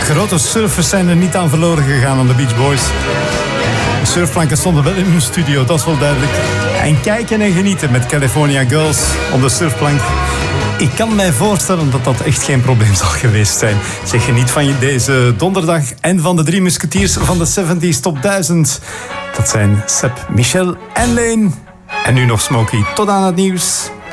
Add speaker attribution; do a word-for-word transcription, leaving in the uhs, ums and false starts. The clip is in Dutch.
Speaker 1: grote surfers zijn er niet aan verloren gegaan aan de Beach Boys. De surfplanken stonden wel in hun studio, dat is wel duidelijk. En kijken en genieten met California Girls op de surfplank. Ik kan mij voorstellen dat dat echt geen probleem zal geweest zijn. Zeg, geniet van je deze donderdag en van de drie musketiers van de zeventies Top duizend. Dat zijn Seb, Michel en Leen. En nu nog Smokey. Tot aan het nieuws.